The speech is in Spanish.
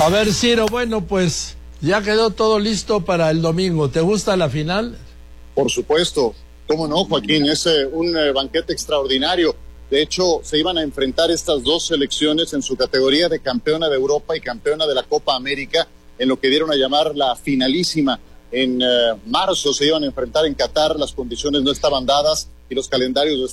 A ver, Ciro, bueno, pues ya quedó todo listo para el domingo. ¿Te gusta la final? Por supuesto, cómo no, Joaquín, es un banquete extraordinario. De hecho, se iban a enfrentar estas dos selecciones en su categoría de campeona de Europa y campeona de la Copa América, en lo que dieron a llamar la finalísima. En marzo se iban a enfrentar en Qatar, las condiciones no estaban dadas y los calendarios